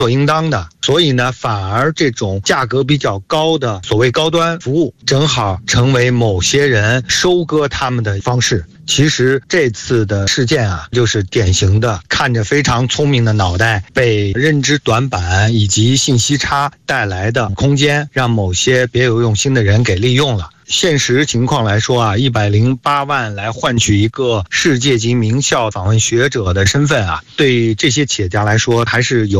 所应当的。所以呢，反而这种价格比较高的所谓高端服务，正好成为某些人收割他们的方式。其实这次的事件啊，就是典型的看着非常聪明的脑袋被认知短板以及信息差带来的空间，让某些别有用心的人给利用了。现实情况来说啊，108万来换取一个世界级名校访问学者的身份啊，对这些企业家来说还是有